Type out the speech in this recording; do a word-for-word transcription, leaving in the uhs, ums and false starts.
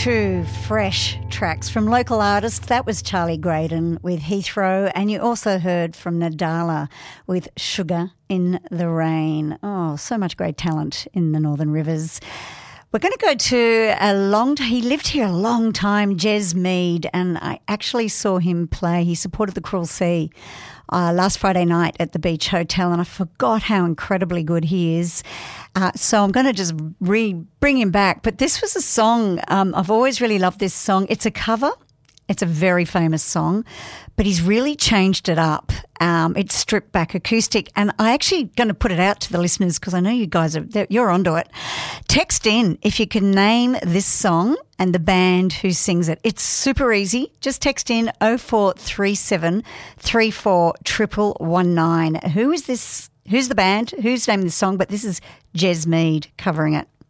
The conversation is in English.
two fresh tracks from local artists. That was Charlie Graydon with Heathrow, and you also heard from Nadala with Sugar in the Rain. Oh, so much great talent in the Northern Rivers. We're going to go to a long time. He lived here a long time, Jez Mead, and I actually saw him play. He supported the Cruel Sea uh, last Friday night at the Beach Hotel, and I forgot how incredibly good he is. Uh, so I'm going to just re bring him back. But this was a song, um, I've always really loved this song. It's a cover. It's a very famous song, but he's really changed it up. Um, it's stripped back acoustic, and I actually going to put it out to the listeners because I know you guys are, you're onto it. Text in if you can name this song and the band who sings it. It's super easy. Just text in oh four three seven, three four one one one nine. Who is this? Who's the band? Who's named this song? But this is Jez Mead covering it.